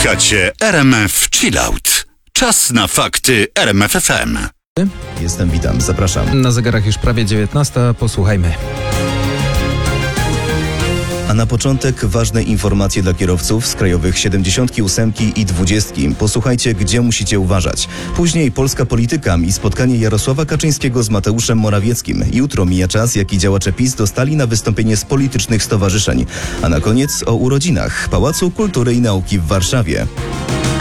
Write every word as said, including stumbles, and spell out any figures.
Słuchacie R M F Chillout. Czas na fakty R M F F M. Jestem, witam, zapraszam. Na zegarach już prawie dziewiętnasta, posłuchajmy. A na początek ważne informacje dla kierowców z krajowych siedemdziesiątki ósemki i dwudziestki. Posłuchajcie, gdzie musicie uważać. Później polska polityka i spotkanie Jarosława Kaczyńskiego z Mateuszem Morawieckim. Jutro mija czas, jaki działacze PiS dostali na wystąpienie z politycznych stowarzyszeń. A na koniec o urodzinach Pałacu Kultury i Nauki w Warszawie.